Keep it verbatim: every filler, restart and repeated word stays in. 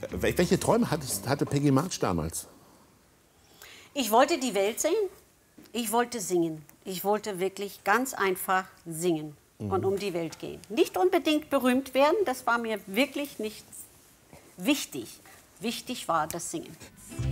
welche Träume hatte, hatte Peggy March damals? Ich wollte die Welt sehen. Ich wollte singen. Ich wollte wirklich ganz einfach singen mhm. und um die Welt gehen. Nicht unbedingt berühmt werden, das war mir wirklich nicht wichtig. Wichtig war das Singen.